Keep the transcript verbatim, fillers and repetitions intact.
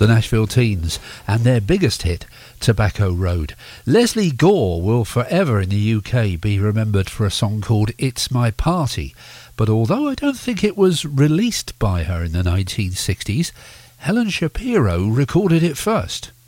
the Nashville Teens, and their biggest hit, Tobacco Road. Lesley Gore will forever in the U K be remembered for a song called It's My Party, but although I don't think it was released by her in the nineteen sixties, Helen Shapiro recorded it first.